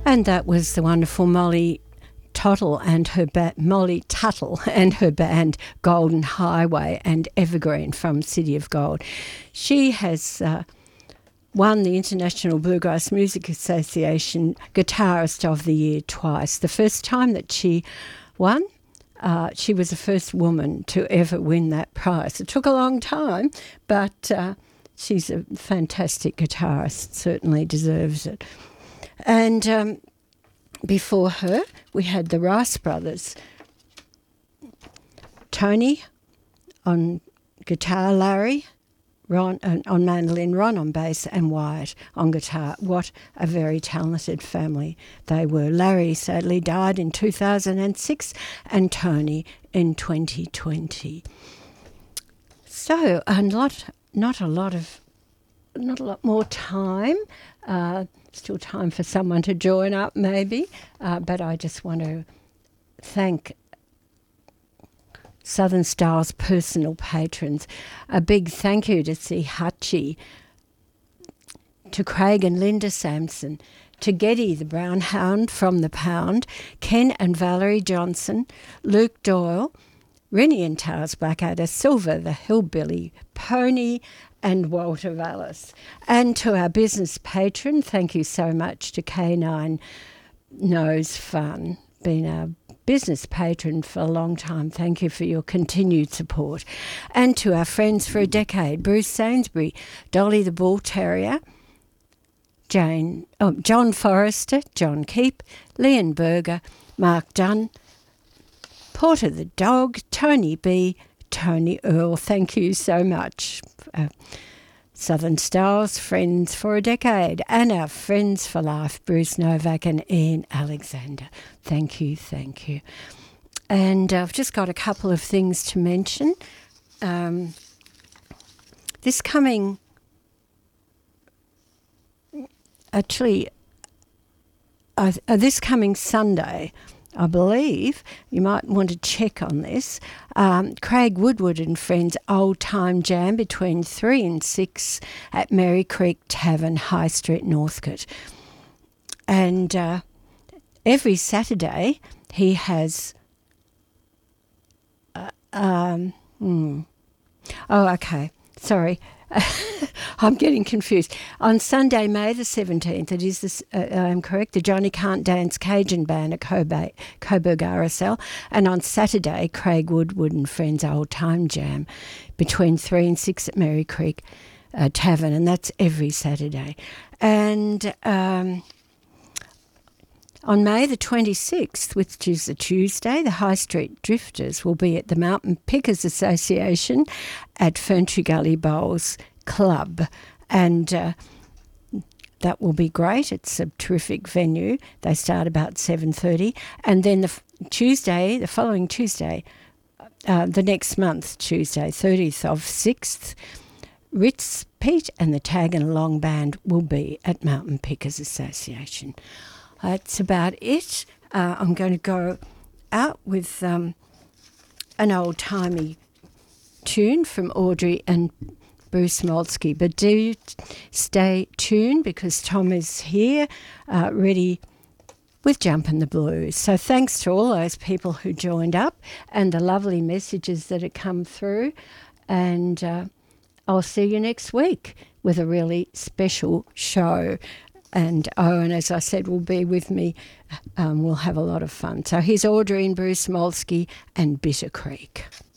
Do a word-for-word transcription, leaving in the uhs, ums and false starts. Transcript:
And that was the wonderful Molly Tuttle and her ba- Molly Tuttle and her band Golden Highway and Evergreen from City of Gold. She has uh, won the International Bluegrass Music Association Guitarist of the Year twice. The first time that she won, uh, she was the first woman to ever win that prize. It took a long time, but uh, she's a fantastic guitarist, certainly deserves it. And um, before her, we had the Rice Brothers. Tony on guitar, Larry Ron uh, on mandolin, Ron on bass, and Wyatt on guitar. What a very talented family they were. Larry sadly died in two thousand six and Tony in twenty twenty. So, a lot, not a lot of, not a lot more time. Uh, still time for someone to join up, maybe. Uh, but I just want to thank Southern Star's personal patrons. A big thank you to C. Hutchie, to Craig and Linda Sampson, to Geddy the Brown Hound from the Pound, Ken and Valerie Johnson, Luke Doyle, Rennie and Tars Blackadder, Silver the Hillbilly, Pony, and Walter Vallis. And to our business patron, thank you so much to K nine Knows Fun, been our business patron for a long time. Thank you for your continued support. And to our friends for a decade, Bruce Sainsbury, Dolly the Bull Terrier, Jane, oh, John Forrester, John Keep, Leon Berger, Mark Dunn, Porter the Dog, Tony B, Tony Earl. Thank you so much. Uh, Southern Stars, Friends for a Decade, and our Friends for Life, Bruce Novak and Ian Alexander. Thank you, thank you. And I've just got a couple of things to mention. Um, this coming, actually, uh, uh, this coming Sunday, I believe, you might want to check on this, um, Craig Woodward and Friends Old Time Jam between three and six at Mary Creek Tavern, High Street, Northcote. And uh, every Saturday he has... Uh, um, hmm. Oh, okay, sorry. I'm getting confused. On Sunday, May the seventeenth, it is, this, uh, I'm correct, the Johnny Can't Dance Cajun Band at Coburg, Coburg R S L. And on Saturday, Craig Woodward and Friends Old Time Jam between three and six at Mary Creek uh, Tavern. And that's every Saturday. And um, on May the twenty-sixth, which is a Tuesday, the High Street Drifters will be at the Mountain Pickers Association at Ferntree Gully Bowls Club. And uh, that will be great. It's a terrific venue. They start about seven thirty. And then the f- Tuesday, the following Tuesday, uh, the next month, Tuesday, thirtieth of sixth, Ritz, Pete and the Tag and Along Band will be at Mountain Pickers Association. That's about it. Uh, I'm going to go out with um, an old-timey tune from Audrey and Bruce Molsky. But do stay tuned because Tom is here, uh, ready with Jumpin' the Blues. So thanks to all those people who joined up and the lovely messages that have come through. And uh, I'll see you next week with a really special show. And Owen, as I said, will be with me. Um, we'll have a lot of fun. So here's Audrey and Bruce Molsky and Bitter Creek.